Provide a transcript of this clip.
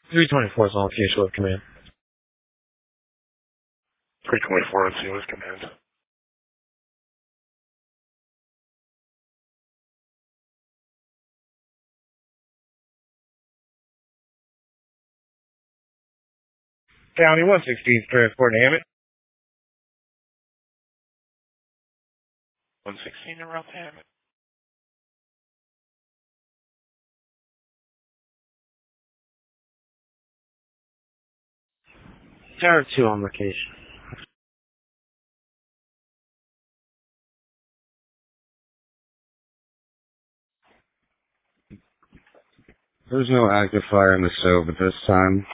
324 is on location with command. 324 on scene with command. County 116 transporting Hammett. 116 en route to Hammett. Tower 2 on location. There's no active fire in the stove at this time.